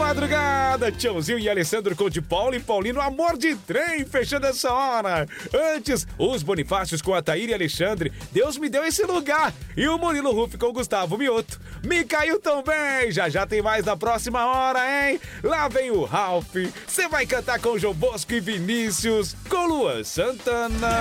madrugada, Tiãozinho e Alessandro com de Paulo e Paulino, amor de trem, fechando essa hora. Antes, os Bonifácios com a Taíra e Alexandre, Deus me deu esse lugar. E o Murilo Ruff com o Gustavo Mioto, me caiu tão bem. Já tem mais na próxima hora, hein? Lá vem o Ralph, você vai cantar com João Bosco e Vinícius, com Luan Santana.